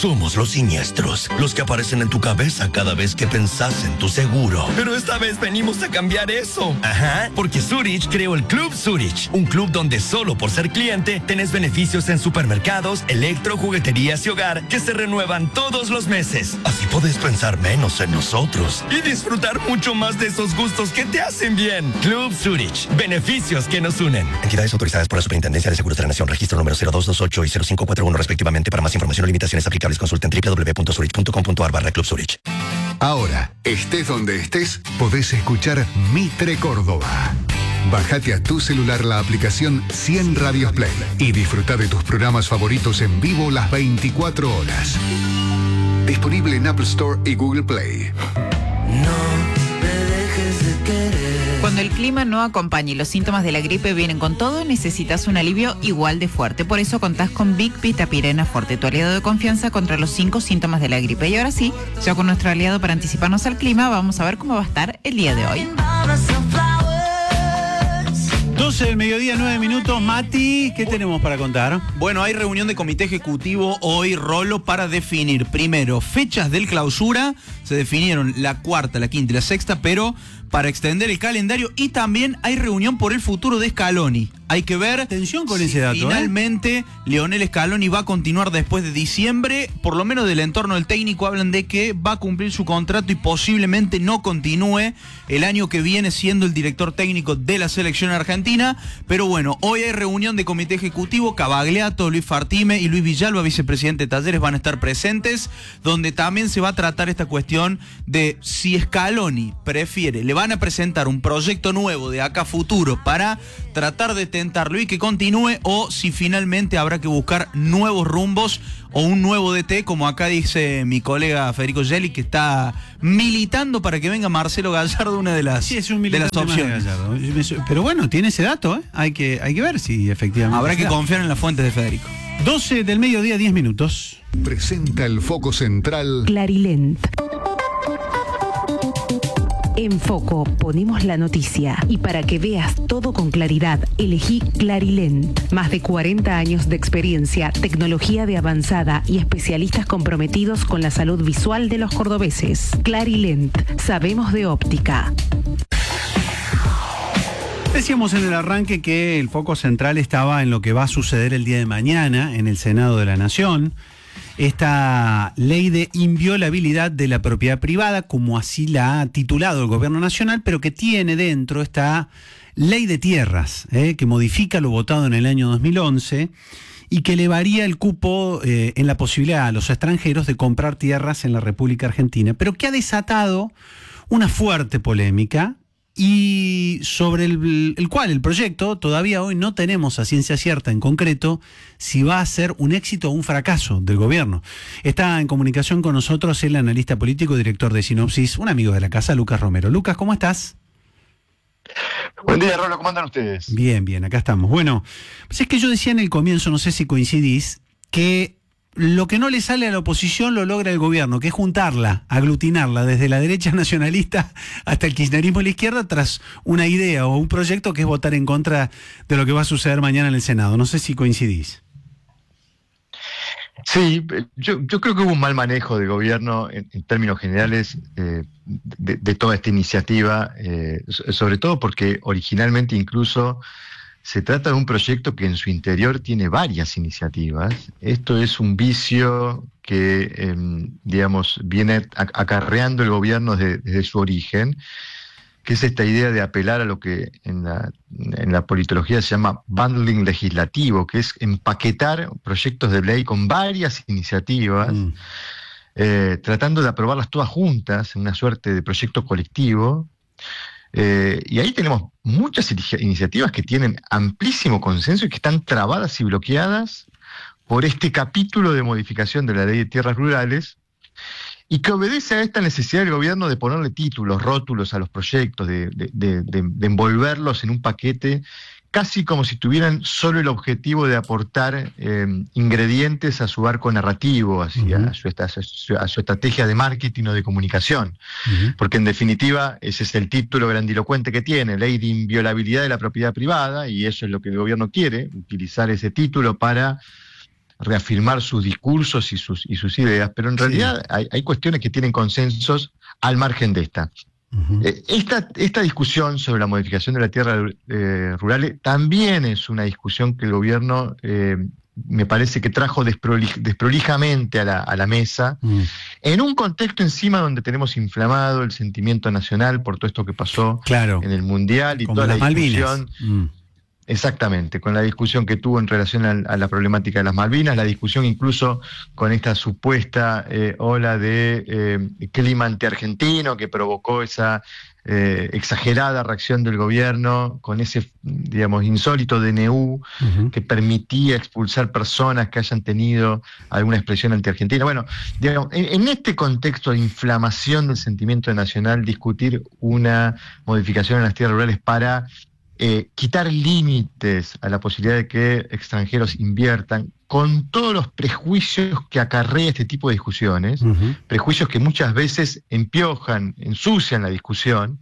Somos los siniestros, los que aparecen en tu cabeza cada vez que pensás en tu seguro. Pero esta vez venimos a cambiar eso. Ajá, porque Zurich creó el Club Zurich, un club donde solo por ser cliente tenés beneficios en supermercados, electro, jugueterías y hogar que se renuevan todos los meses. Así podés pensar menos en nosotros y disfrutar mucho más de esos gustos que te hacen bien. Club Zurich, beneficios que nos unen. Entidades autorizadas por la Superintendencia de Seguros de la Nación, registro número 0228 y 0541 respectivamente. Para más información o limitaciones aplicables, consulten www.zurich.com.ar/Club Zurich. Ahora, estés donde estés, podés escuchar Mitre Córdoba. Bájate a tu celular la aplicación 100 Radios Play y disfruta de tus programas favoritos en vivo las 24 horas. Disponible en Apple Store y Google Play. No me dejes de querer. Cuando el clima no acompaña y los síntomas de la gripe vienen con todo, necesitas un alivio igual de fuerte. Por eso contás con Big Vitapirena Forte, tu aliado de confianza contra los 5 síntomas de la gripe. Y ahora sí, ya con nuestro aliado para anticiparnos al clima, vamos a ver cómo va a estar el día de hoy. 12 del mediodía, 9 minutos. Mati, ¿qué tenemos para contar? Bueno, hay reunión de comité ejecutivo hoy, Rolo, para definir primero fechas del clausura. Se definieron la cuarta, la quinta y la sexta, pero para extender el calendario, y también hay reunión por el futuro de Scaloni. Hay que ver. Atención con ese dato. Finalmente, Lionel Scaloni va a continuar después de diciembre. Por lo menos del entorno del técnico hablan de que va a cumplir su contrato y posiblemente no continúe el año que viene siendo el director técnico de la selección argentina. Pero bueno, hoy hay reunión de comité ejecutivo. Cavagliato, Luis Fartime y Luis Villalba, vicepresidente de Talleres, van a estar presentes, donde también se va a tratar esta cuestión de si Scaloni prefiere, le van a presentar un proyecto nuevo de acá a futuro para tratar de tentarlo y que continúe, o si finalmente habrá que buscar nuevos rumbos o un nuevo DT, como acá dice mi colega Federico Gelli, que está militando para que venga Marcelo Gallardo, una de las, sí, es un de las opciones. Gallardo. Pero bueno, tiene ese dato, ¿eh? Hay que ver si efectivamente. Habrá que confiar en las fuentes de Federico. 12 del mediodía, 10 minutos. Presenta el foco central Clarilent. En Foco ponemos la noticia y para que veas todo con claridad, elegí Clarilent. Más de 40 años de experiencia, tecnología de avanzada y especialistas comprometidos con la salud visual de los cordobeses. Clarilent, sabemos de óptica. Decíamos en el arranque que el foco central estaba en lo que va a suceder el día de mañana en el Senado de la Nación. Esta ley de inviolabilidad de la propiedad privada, como así la ha titulado el gobierno nacional, pero que tiene dentro esta ley de tierras, que modifica lo votado en el año 2011 y que elevaría el cupo en la posibilidad a los extranjeros de comprar tierras en la República Argentina, pero que ha desatado una fuerte polémica y sobre el cual el proyecto todavía hoy no tenemos a ciencia cierta en concreto si va a ser un éxito o un fracaso del gobierno. Está en comunicación con nosotros el analista político y director de Sinopsis, un amigo de la casa, Lucas Romero. Lucas, ¿cómo estás? Buen día, Rolo, ¿cómo andan ustedes? Bien, acá estamos. Bueno, pues es que yo decía en el comienzo, no sé si coincidís, que lo que no le sale a la oposición lo logra el gobierno, que es juntarla, aglutinarla desde la derecha nacionalista hasta el kirchnerismo y la izquierda tras una idea o un proyecto que es votar en contra de lo que va a suceder mañana en el Senado. No sé si coincidís. Sí, yo creo que hubo un mal manejo del gobierno en términos generales de toda esta iniciativa, sobre todo porque originalmente incluso se trata de un proyecto que en su interior tiene varias iniciativas. Esto es un vicio que, digamos, viene acarreando el gobierno desde su origen, que es esta idea de apelar a lo que en la politología se llama bundling legislativo, que es empaquetar proyectos de ley con varias iniciativas, tratando de aprobarlas todas juntas en una suerte de proyecto colectivo. Y ahí tenemos muchas iniciativas que tienen amplísimo consenso y que están trabadas y bloqueadas por este capítulo de modificación de la Ley de Tierras Rurales, y que obedece a esta necesidad del gobierno de ponerle títulos, rótulos a los proyectos, de envolverlos en un paquete, casi como si tuvieran solo el objetivo de aportar ingredientes a su arco narrativo, a su estrategia de marketing o de comunicación. Porque en definitiva ese es el título grandilocuente que tiene, Ley de Inviolabilidad de la Propiedad Privada, y eso es lo que el gobierno quiere, utilizar ese título para reafirmar sus discursos y sus ideas, pero en realidad hay cuestiones que tienen consensos al margen de esta. Esta discusión sobre la modificación de la tierra rural también es una discusión que el gobierno me parece que trajo desprolijamente a la mesa, en un contexto encima donde tenemos inflamado el sentimiento nacional por todo esto que pasó en el Mundial y toda la discusión. Exactamente, con la discusión que tuvo en relación a la problemática de las Malvinas, la discusión incluso con esta supuesta ola de clima antiargentino que provocó esa exagerada reacción del gobierno, con ese, digamos, insólito DNU que permitía expulsar personas que hayan tenido alguna expresión antiargentina. Bueno, digamos, en este contexto de inflamación del sentimiento nacional, discutir una modificación en las tierras rurales para quitar límites a la posibilidad de que extranjeros inviertan, con todos los prejuicios que acarrea este tipo de discusiones, prejuicios que muchas veces empiojan, ensucian la discusión,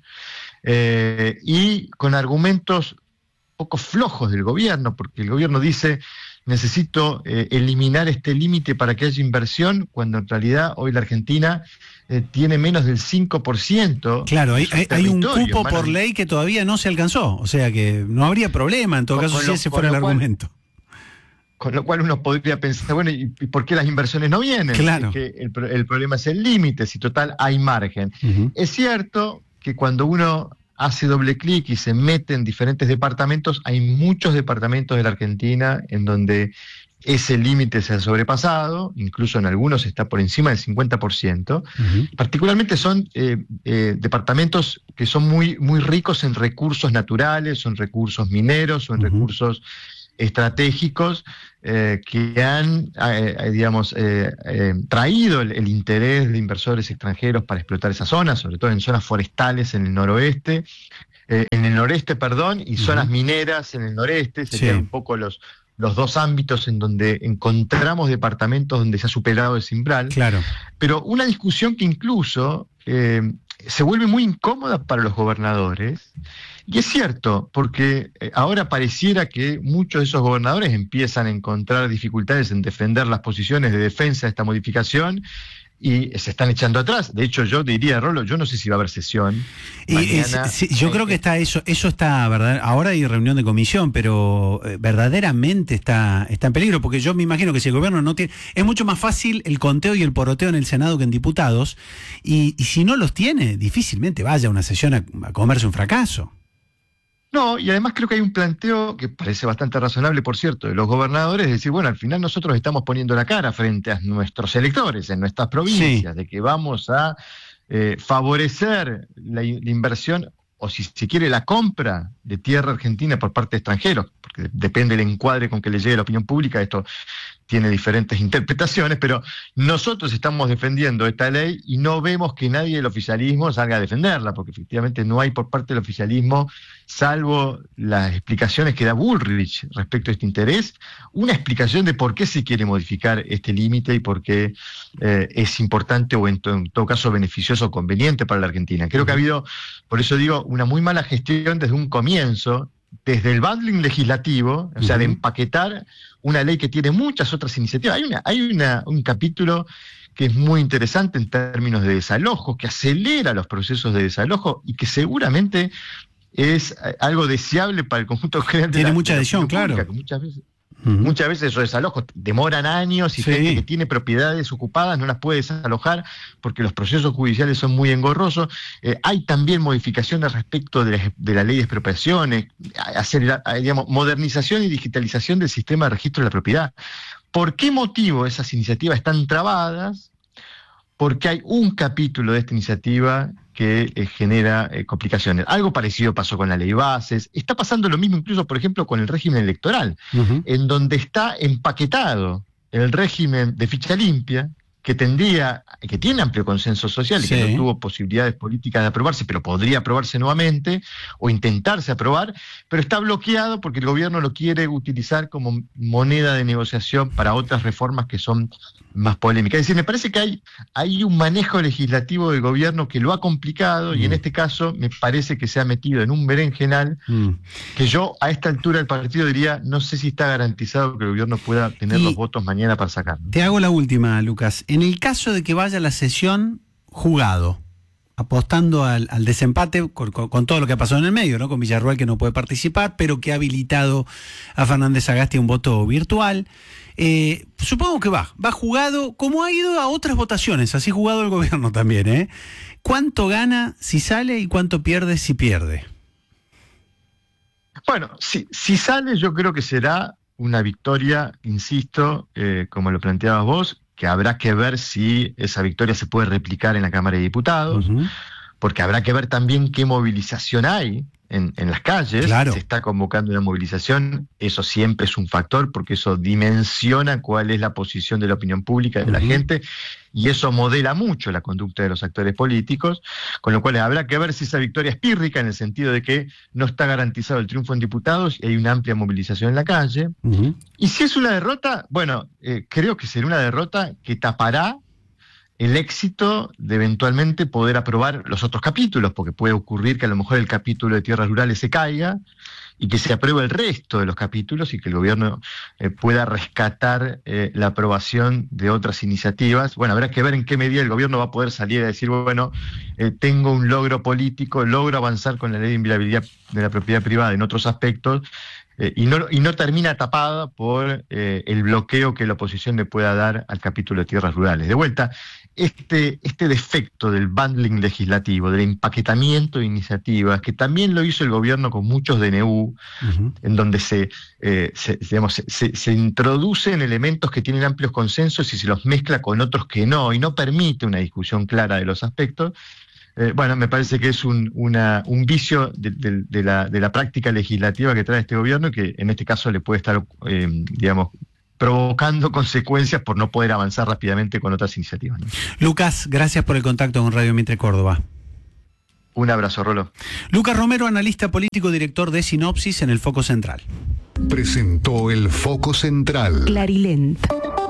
y con argumentos poco flojos del gobierno, porque el gobierno dice: necesito eliminar este límite para que haya inversión, cuando en realidad hoy la Argentina tiene menos del 5%. Claro, hay un cupo por ley que todavía no se alcanzó, o sea que no habría problema en todo caso si ese fuera el argumento. Con lo cual uno podría pensar, bueno, ¿y por qué las inversiones no vienen? Claro. Es que el problema es el límite, si total hay margen. Es cierto que cuando uno hace doble clic y se mete en diferentes departamentos, hay muchos departamentos de la Argentina en donde ese límite se ha sobrepasado, incluso en algunos está por encima del 50%. Particularmente son departamentos que son muy, muy ricos en recursos naturales, son recursos mineros, son recursos estratégicos que han, digamos, traído el interés de inversores extranjeros para explotar esas zonas, sobre todo en zonas forestales en el noreste, y zonas mineras en el noreste. Serían un poco los dos ámbitos en donde encontramos departamentos donde se ha superado el umbral. Claro. Pero una discusión que incluso se vuelve muy incómoda para los gobernadores. Y es cierto, porque ahora pareciera que muchos de esos gobernadores empiezan a encontrar dificultades en defender las posiciones de defensa de esta modificación y se están echando atrás. De hecho, yo diría, Rolo, yo no sé si va a haber sesión mañana. Yo creo que está eso está, ¿verdad? Ahora hay reunión de comisión, pero verdaderamente está en peligro, porque yo me imagino que si el gobierno no tiene... Es mucho más fácil el conteo y el poroteo en el Senado que en diputados, y si no los tiene, difícilmente vaya a una sesión a comerse un fracaso. No, y además creo que hay un planteo que parece bastante razonable, por cierto, de los gobernadores, de decir, bueno, al final nosotros estamos poniendo la cara frente a nuestros electores en nuestras provincias, de que vamos a favorecer la inversión, o si se quiere, la compra de tierra argentina por parte de extranjeros, porque depende del encuadre con que le llegue la opinión pública, esto tiene diferentes interpretaciones, pero nosotros estamos defendiendo esta ley y no vemos que nadie del oficialismo salga a defenderla, porque efectivamente no hay por parte del oficialismo, salvo las explicaciones que da Bullrich respecto a este interés, una explicación de por qué se quiere modificar este límite y por qué es importante o en todo caso beneficioso o conveniente para la Argentina. Creo que ha habido, por eso digo, una muy mala gestión desde un comienzo, desde el bundling legislativo, o sea, de empaquetar una ley que tiene muchas otras iniciativas. Hay un capítulo que es muy interesante en términos de desalojo, que acelera los procesos de desalojo y que seguramente es algo deseable para el conjunto general de la... Tiene mucha adhesión, claro. Muchas veces esos desalojos demoran años y gente que tiene propiedades ocupadas no las puede desalojar porque los procesos judiciales son muy engorrosos. Hay también modificaciones respecto de la ley de expropiaciones, digamos, modernización y digitalización del sistema de registro de la propiedad. ¿Por qué motivo esas iniciativas están trabadas? Porque hay un capítulo de esta iniciativa que genera complicaciones. Algo parecido pasó con la ley bases. Está pasando lo mismo incluso, por ejemplo, con el régimen electoral, en donde está empaquetado el régimen de ficha limpia, que tiene amplio consenso social y que no tuvo posibilidades políticas de aprobarse, pero podría aprobarse nuevamente o intentarse aprobar, pero está bloqueado porque el gobierno lo quiere utilizar como moneda de negociación para otras reformas que son más polémicas. Es decir, me parece que hay un manejo legislativo del gobierno que lo ha complicado y en este caso me parece que se ha metido en un berenjenal que yo a esta altura del partido diría, no sé si está garantizado que el gobierno pueda tener los votos mañana para sacarlo. Te hago la última, Lucas. En el caso de que vaya la sesión jugado, apostando al desempate con todo lo que ha pasado en el medio, ¿no? Con Villarruel que no puede participar, pero que ha habilitado a Fernández Sagasti a un voto virtual. Supongo que va jugado como ha ido a otras votaciones, así jugado el gobierno también, ¿eh? ¿Cuánto gana si sale y cuánto pierde si pierde? Bueno, si sale yo creo que será una victoria, insisto, como lo planteabas vos, que habrá que ver si esa victoria se puede replicar en la Cámara de Diputados, porque habrá que ver también qué movilización hay en las calles. Claro. Se está convocando una movilización, eso siempre es un factor, porque eso dimensiona cuál es la posición de la opinión pública de la gente, y eso modela mucho la conducta de los actores políticos, con lo cual habrá que ver si esa victoria es pírrica, en el sentido de que no está garantizado el triunfo en diputados y hay una amplia movilización en la calle. Y si es una derrota, bueno, creo que será una derrota que tapará el éxito de eventualmente poder aprobar los otros capítulos, porque puede ocurrir que a lo mejor el capítulo de tierras rurales se caiga y que se apruebe el resto de los capítulos y que el gobierno pueda rescatar la aprobación de otras iniciativas. Bueno, habrá que ver en qué medida el gobierno va a poder salir a decir, bueno, tengo un logro político, logro avanzar con la ley de inviolabilidad de la propiedad privada en otros aspectos, y no termina tapada por el bloqueo que la oposición le pueda dar al capítulo de tierras rurales. De vuelta, este defecto del bundling legislativo, del empaquetamiento de iniciativas, que también lo hizo el gobierno con muchos DNU, en donde se introducen elementos que tienen amplios consensos y se los mezcla con otros que no, y no permite una discusión clara de los aspectos. Bueno, me parece que es un vicio de la práctica legislativa que trae este gobierno y que en este caso le puede estar, provocando consecuencias por no poder avanzar rápidamente con otras iniciativas, ¿no? Lucas, gracias por el contacto con Radio Mitre Córdoba. Un abrazo, Rolo. Lucas Romero, analista político, director de Sinopsis en el Foco Central. Presentó el Foco Central. Clarilent.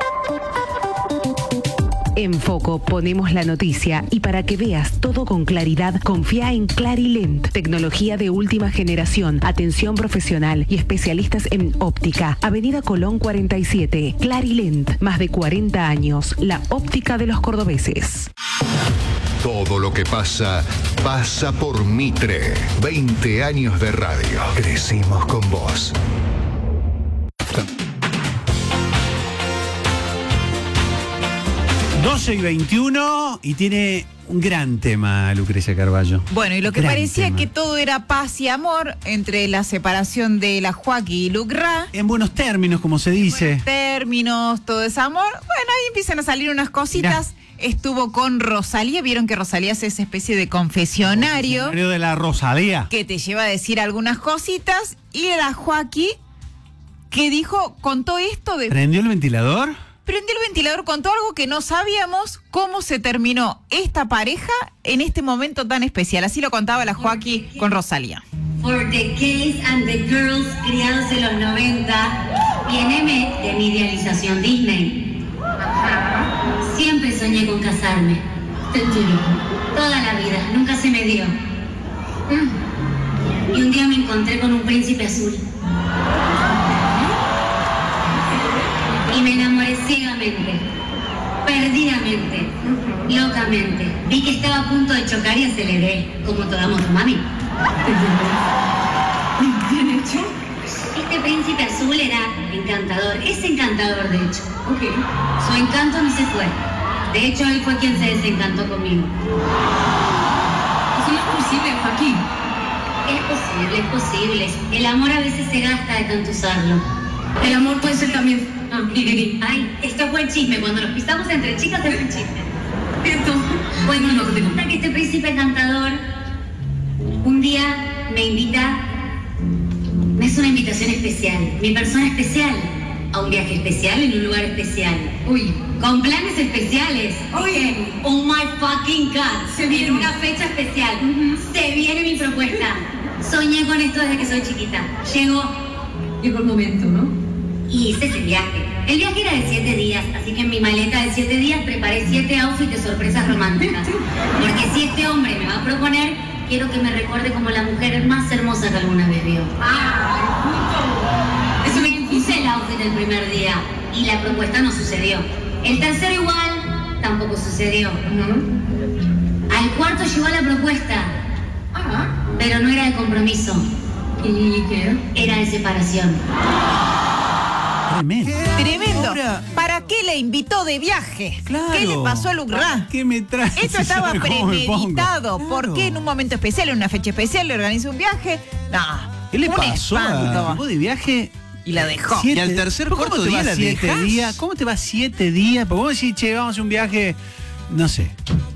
En Foco ponemos la noticia y para que veas todo con claridad, confía en Clarilent. Tecnología de última generación, atención profesional y especialistas en óptica. Avenida Colón 47. Clarilent, más de 40 años. La óptica de los cordobeses. Todo lo que pasa, pasa por Mitre. 20 años de radio. Crecimos con vos. 12:21 y tiene un gran tema Lucrecia Carballo. Bueno, y lo que Gran parecía tema. que todo era paz y amor entre la separación de la Joaquí y Lucra. En buenos términos, como se dice. Buenos términos, todo es amor. Bueno, ahí empiezan a salir unas cositas. Mirá. Estuvo con Rosalía, vieron que Rosalía hace esa especie de confesionario De la Rosalía. que te lleva a decir algunas cositas. Y la Joaquí, que dijo, contó esto de... ¿Prendió el ventilador? Prendió el ventilador, contó algo que no sabíamos, cómo se terminó esta pareja en este momento tan especial. Así lo contaba la Joaquí con Rosalía. For the gays and the girls criados en los 90, viene de mi idealización Disney. Siempre soñé con casarme. Te juro. Toda la vida, nunca se me dio. Y un día me encontré con un príncipe azul. Y me enamoré ciegamente, perdidamente, locamente. Vi que estaba a punto de chocar y aceleré, como toda motomami. ¿Bien hecho? Este príncipe azul era encantador, es encantador de hecho. Su encanto no se fue. De hecho, él fue quien se desencantó conmigo. ¿Eso no es posible, Joaquín? Es posible. El amor a veces se gasta de tanto usarlo. El amor puede ser también... Ay, esto fue chisme. Cuando nos pisamos entre chicas es un chisme. Cierto. Bueno, no te gusta que este príncipe encantador un día me invita. Me hace una invitación especial. Mi persona especial. a un viaje especial en un lugar especial. Uy. Con planes especiales. Oye. Oh my fucking God. Se viene una fecha especial. Se viene mi propuesta. Soñé con esto desde que soy chiquita. Llegó el momento, ¿no? y hice ese viaje. El viaje era de 7 días, así que en mi maleta de 7 días preparé 7 outfits de sorpresas románticas. Porque si este hombre me va a proponer, quiero que me recuerde como la mujer más hermosa que alguna vez vio. Eso me puse el outfit el primer día y la propuesta no sucedió. El tercero igual tampoco sucedió. Al cuarto llegó la propuesta, pero no era de compromiso. ¿Y qué? Era de separación. Tremendo. Ahora, ¿Para qué le invitó de viaje? Claro. ¿Qué le pasó a Lucra? ¿Qué me trae? Esto estaba ¿Sabe cómo me pongo? premeditado. Claro. ¿Por qué en un momento especial, en una fecha especial, le organiza un viaje? No. ¿Qué le un pasó espanto. al tipo de viaje? Y la dejó. Y al tercer, ¿Cómo cuarto te día va la 7 dejás? días? ¿Cómo te va 7 días? Porque vos decís, che, vamos a hacer un viaje, no sé,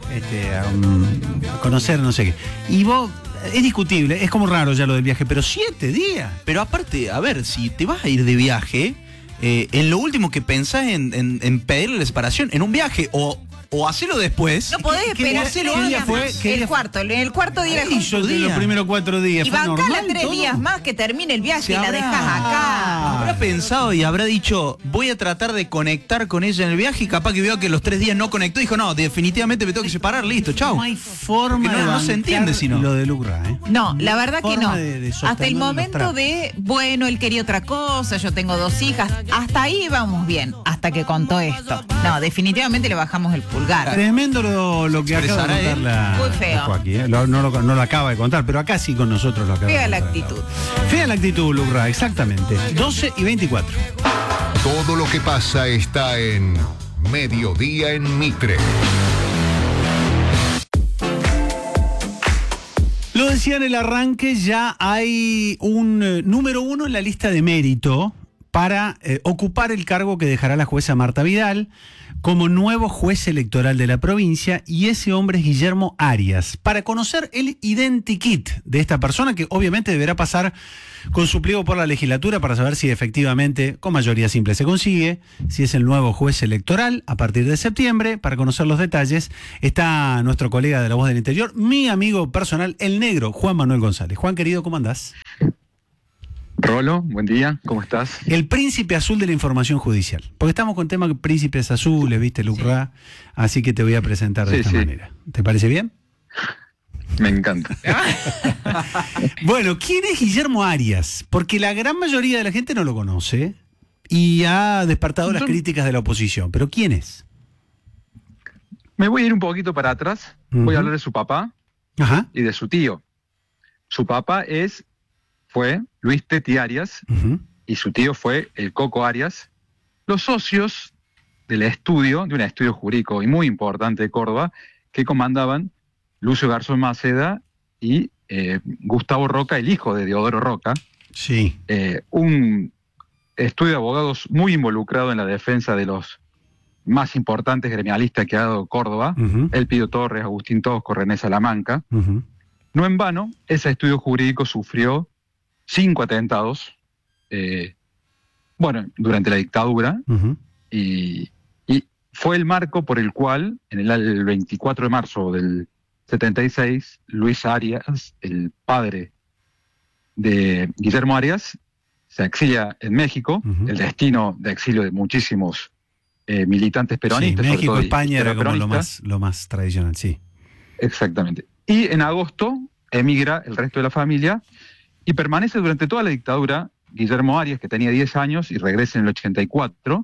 a conocer no sé qué. Y vos, es discutible, es como raro ya lo del viaje, pero 7 días. Pero aparte, a ver, si te vas a ir de viaje, en lo último que pensás en pedirle la separación, en un viaje, o hacerlo después. No podés esperar ¿Qué 3 día días fue? más. ¿Qué El día cuarto, en el cuarto día. Y yo de los primeros 4 días. Y ¿Fue bancala normal 3 todo? días más que termine el viaje Se y la habrá- dejas acá. Habrá pensado y habrá dicho, voy a tratar de conectar con ella en el viaje, y capaz que vio que los 3 días no conectó, dijo, no, definitivamente me tengo que separar, listo, chau. No hay forma Porque no- de no se entiende bancar si no. lo de Lucra, ¿eh? No, la verdad que Forma no. de Hasta el sostener los momento trapos. de, bueno, él quería otra cosa, yo tengo 2 hijas. Hasta ahí vamos bien, hasta que contó esto. No, definitivamente le bajamos el pulgar. Tremendo lo que acaba de Expresará, contar la Muy feo. la Joaquín, ¿eh? No lo acaba de contar, pero acá sí con nosotros lo acaba Fea de la contar. actitud. Fea la actitud, Lucra, exactamente. 12:24. Todo lo que pasa está en Mediodía en Mitre. Lo decía en el arranque, ya hay un número 1 en la lista de mérito para ocupar el cargo que dejará la jueza Marta Vidal como nuevo juez electoral de la provincia, y ese hombre es Guillermo Arias. Para conocer el identikit de esta persona, que obviamente deberá pasar con su pliego por la legislatura para saber si efectivamente con mayoría simple se consigue, si es el nuevo juez electoral a partir de septiembre. Para conocer los detalles está nuestro colega de La Voz del Interior, mi amigo personal, el negro, Juan Manuel González. Juan, querido, ¿cómo andás? Rolo, buen día, ¿cómo estás? El príncipe azul de la información judicial. Porque estamos con tema de príncipes azules, ¿viste, Lucra? Así que te voy a presentar de esta manera. ¿Te parece bien? Me encanta. Bueno, ¿quién es Guillermo Arias? Porque la gran mayoría de la gente no lo conoce y ha despertado las críticas de la oposición. ¿Pero quién es? Me voy a ir un poquito para atrás. Voy a hablar de su papá y de su tío. Su papá fue Luis Teti Arias y su tío fue el Coco Arias, los socios de un estudio jurídico y muy importante de Córdoba, que comandaban Lucio Garzón Maceda y Gustavo Roca, el hijo de Deodoro Roca. Sí. Un estudio de abogados muy involucrado en la defensa de los más importantes gremialistas que ha dado Córdoba, Elpidio Torres, Agustín Tosco, René Salamanca. No en vano, ese estudio jurídico sufrió 5 atentados, durante la dictadura, y fue el marco por el cual, en el 24 de marzo del 76, Luis Arias, el padre de Guillermo Arias, se exilia en México, el destino de exilio de muchísimos militantes peronistas. Sí, sobre México, todo España era como peronistas. lo más tradicional, sí. Exactamente. Y en agosto emigra el resto de la familia y permanece durante toda la dictadura. Guillermo Arias, que tenía 10 años y regresa en el 84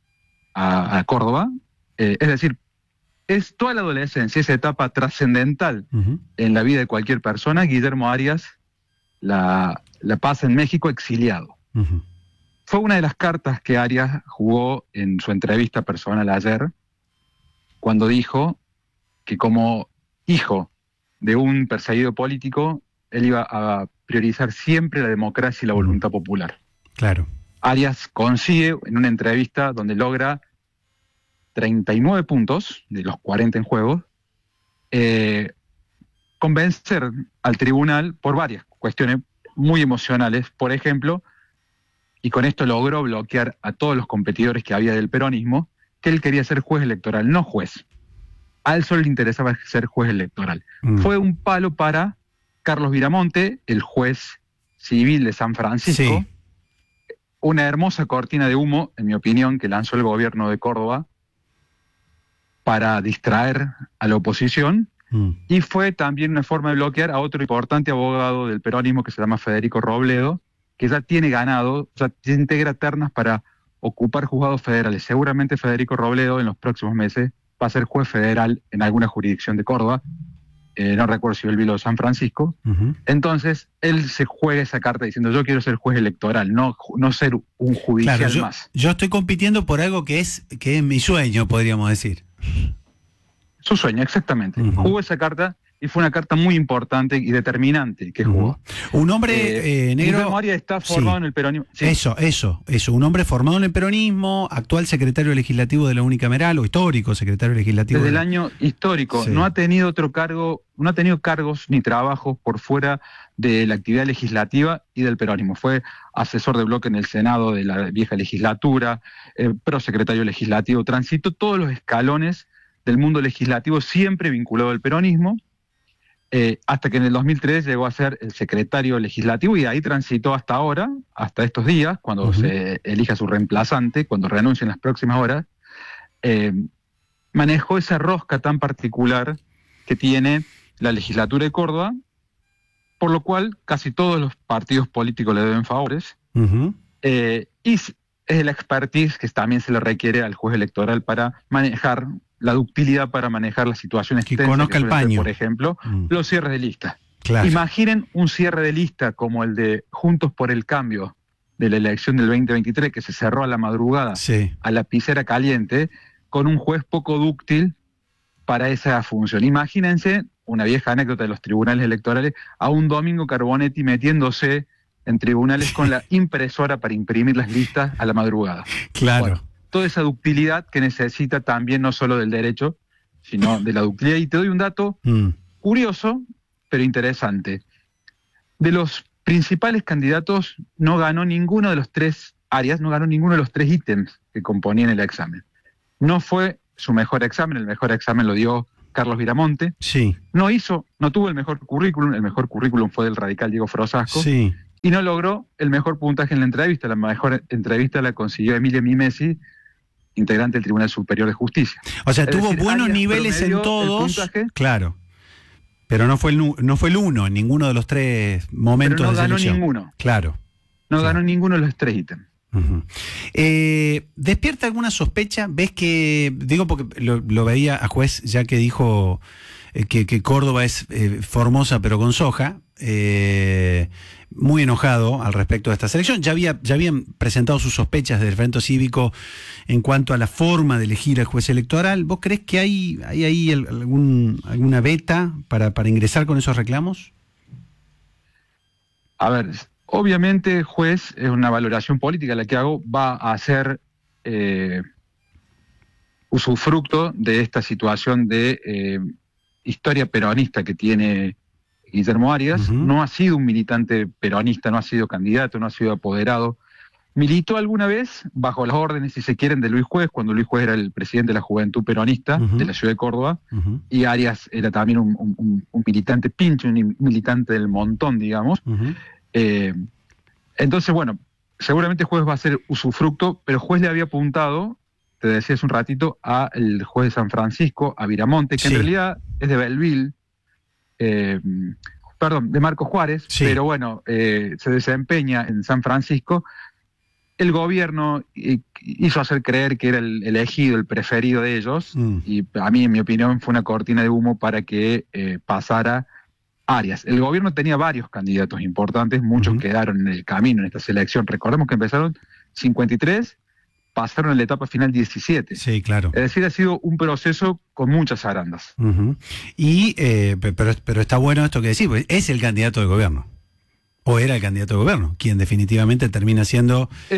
a Córdoba. Es decir, es toda la adolescencia, esa etapa trascendental en la vida de cualquier persona. Guillermo Arias la pasa en México exiliado. Fue una de las cartas que Arias jugó en su entrevista personal ayer, cuando dijo que como hijo de un perseguido político, él iba a priorizar siempre la democracia y la voluntad popular. Claro. Arias consigue, en una entrevista donde logra 39 puntos de los 40 en juego, convencer al tribunal por varias cuestiones muy emocionales. Por ejemplo, y con esto logró bloquear a todos los competidores que había del peronismo, que él quería ser juez electoral, no juez. A él solo le interesaba ser juez electoral. Fue un palo para Carlos Viramonte, el juez civil de San Francisco, Sí. una hermosa cortina de humo, en mi opinión, que lanzó el gobierno de Córdoba para distraer a la oposición, y fue también una forma de bloquear a otro importante abogado del peronismo que se llama Federico Robledo, que ya tiene ganado, ya integra ternas para ocupar juzgados federales. Seguramente Federico Robledo en los próximos meses va a ser juez federal en alguna jurisdicción de Córdoba, no recuerdo si Belville o San Francisco. Entonces, él se juega esa carta diciendo, yo quiero ser juez electoral, no ser un judicial Claro, más. yo estoy compitiendo por algo que es mi sueño, podríamos decir. Su sueño, exactamente. Jugó esa carta y fue una carta muy importante y determinante que jugó. Un hombre negro... Guillermo Arias está formado en el peronismo. Sí. Eso. Un hombre formado en el peronismo, actual secretario legislativo de la unicameral, o histórico secretario legislativo. Desde el año histórico. Sí. No ha tenido otro cargo, no ha tenido cargos ni trabajos por fuera de la actividad legislativa y del peronismo. Fue asesor de bloque en el Senado de la vieja legislatura, prosecretario legislativo, transitó todos los escalones del mundo legislativo, siempre vinculado al peronismo, hasta que en el 2003 llegó a ser el secretario legislativo y ahí transitó hasta ahora, hasta estos días, cuando se elija su reemplazante, cuando renuncie en las próximas horas, manejó esa rosca tan particular que tiene la legislatura de Córdoba, por lo cual casi todos los partidos políticos le deben favores, y es la expertise que también se le requiere al juez electoral para manejar la ductilidad para manejar las situaciones que tensas conozca el paño. Por ejemplo, los cierres de lista. Claro. Imaginen un cierre de lista como el de Juntos por el Cambio de la elección del 2023, que se cerró a la madrugada, a lapicera caliente, con un juez poco dúctil para esa función. Imagínense, una vieja anécdota de los tribunales electorales, a un Domingo Carbonetti metiéndose en tribunales con la impresora para imprimir las listas a la madrugada. Claro. Bueno, toda esa ductilidad que necesita también no solo del derecho, sino de la ductilidad. Y te doy un dato curioso, pero interesante. De los principales candidatos no ganó ninguno de los tres áreas, no ganó ninguno de los tres ítems que componían el examen. No fue su mejor examen, el mejor examen lo dio Carlos Viramonte. Sí. No tuvo el mejor currículum fue del radical Diego Frosasco. Sí. Y no logró el mejor puntaje en la entrevista. La mejor entrevista la consiguió Emilia Mimesi, integrante del Tribunal Superior de Justicia. O sea, tuvo buenos niveles en todos, claro, pero no fue el uno en ninguno de los tres momentos pero no de ganó selección. ninguno. Claro. No ganó ninguno de los tres ítems. ¿Despierta alguna sospecha? ¿Ves que, digo porque lo veía a juez ya que dijo que Córdoba es Formosa pero con soja, muy enojado al respecto de esta selección? Ya habían presentado sus sospechas del Frente Cívico en cuanto a la forma de elegir al juez electoral. ¿Vos creés que hay ahí alguna veta para ingresar con esos reclamos? A ver, obviamente, juez, es una valoración política la que hago, va a ser usufructo de esta situación de historia peronista que tiene Guillermo Arias. No ha sido un militante peronista, no ha sido candidato, no ha sido apoderado. Militó alguna vez bajo las órdenes, si se quieren, de Luis Juez, cuando Luis Juez era el presidente de la Juventud Peronista de la ciudad de Córdoba, y Arias era también un militante pinche, un militante del montón, digamos. Entonces, bueno, seguramente Juez va a ser usufructo, pero Juez le había apuntado, te decía hace un ratito, al juez de San Francisco, a Viramonte, que en realidad es de Belville, de Marcos Juárez, pero bueno, se desempeña en San Francisco. El gobierno hizo hacer creer que era el elegido, el preferido de ellos, y a mí, en mi opinión, fue una cortina de humo para que pasara Arias. El gobierno tenía varios candidatos importantes, muchos quedaron en el camino en esta selección. Recordemos que empezaron 53, pasaron en la etapa final 17. Sí, claro. Es decir, ha sido un proceso con muchas arandas. Y pero está bueno esto que decís, pues es el candidato del gobierno. O era el candidato de gobierno, quien definitivamente termina siendo... Es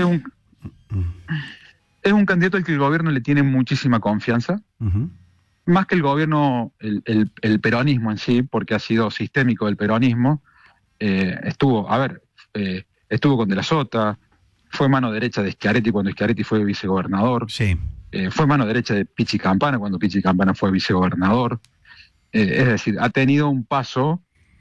un candidato al que el gobierno le tiene muchísima confianza. Más que el gobierno, el peronismo en sí, porque ha sido sistémico el peronismo. Estuvo con De la Sota, fue mano derecha de Schiaretti cuando Schiaretti fue vicegobernador. Sí. Fue mano derecha de Pichi Campana cuando Pichi Campana fue vicegobernador. Es decir, ha tenido un paso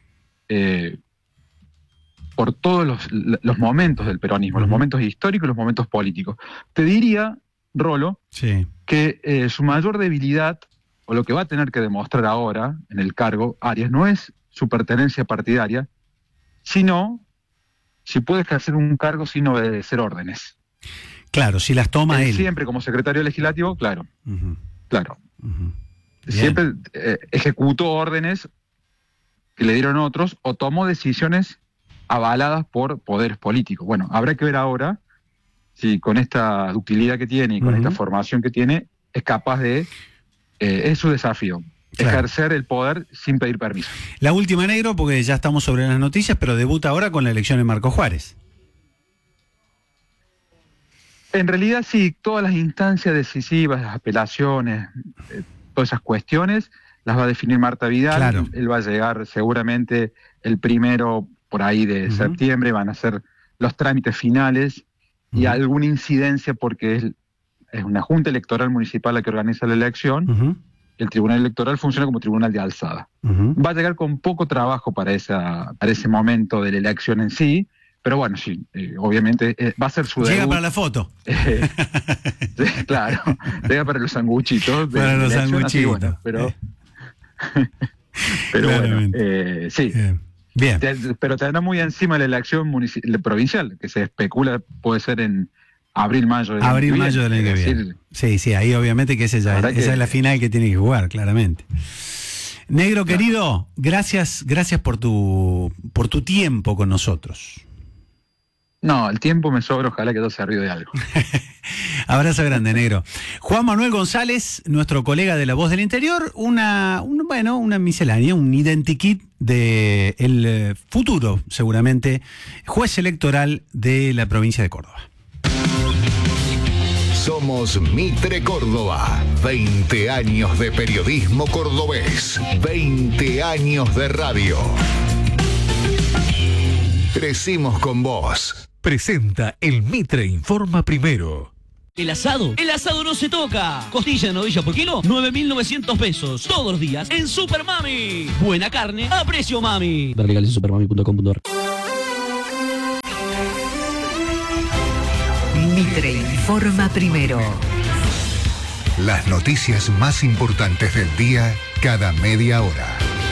por todos los momentos del peronismo, los momentos históricos y los momentos políticos. Te diría, Rolo, que su mayor debilidad, o lo que va a tener que demostrar ahora en el cargo, Arias, no es su pertenencia partidaria, sino si puede ejercer un cargo sin obedecer órdenes. Claro, si las toma él. Siempre como secretario legislativo, claro. Claro. Siempre ejecutó órdenes que le dieron otros o tomó decisiones avaladas por poderes políticos. Bueno, habrá que ver ahora si con esta ductilidad que tiene y con esta formación que tiene es capaz de... es su desafío. Claro. Ejercer el poder sin pedir permiso. La última, Negro, porque ya estamos sobre las noticias, pero debuta ahora con la elección de Marco Juárez. En realidad sí, todas las instancias decisivas, las apelaciones, todas esas cuestiones, las va a definir Marta Vidal. Claro. Él va a llegar seguramente el 1 por ahí de septiembre, van a ser los trámites finales y alguna incidencia porque es una junta electoral municipal la que organiza la elección. El tribunal electoral funciona como tribunal de alzada. Va a llegar con poco trabajo para ese momento de la elección en sí, pero bueno, sí, obviamente va a ser su debut. Llega para la foto. Claro, llega para los sanguchitos. Para los sanguchitos. Bueno, pero bueno, sí. Bien. Pero tendrá muy encima la elección provincial, que se especula puede ser en abril-mayo del año que viene. Sí, ahí obviamente que esa es la final que tiene que jugar, claramente. Negro, querido, gracias por tu tiempo con nosotros. No, el tiempo me sobra, ojalá que todo se ríe de algo. Abrazo grande, Negro. Juan Manuel González, nuestro colega de La Voz del Interior, una miscelánea, un identikit de el futuro, seguramente, juez electoral de la provincia de Córdoba. Somos Mitre Córdoba. 20 años de periodismo cordobés. 20 años de radio. Crecimos con vos. Presenta el Mitre Informa Primero. El asado no se toca. Costilla de novilla por kilo, 9.900 pesos. Todos los días en Super Mami. Buena carne a precio mami. Ver legales en supermami.com.ar. Mitre Informa Primero. Las noticias más importantes del día cada media hora.